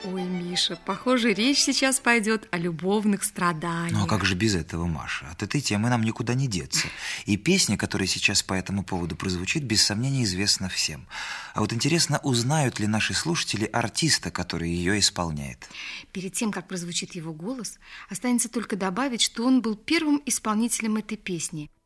Ой, Миша, похоже, речь сейчас пойдет о любовных страданиях. Ну а как же без этого, Маша? От этой темы нам никуда не деться. И песня, которая сейчас по этому поводу прозвучит, без сомнения известна всем. А вот интересно, узнают ли наши слушатели артиста, который ее исполняет? Перед тем, как прозвучит его голос, останется только добавить, что он был первым исполнителем этой песни.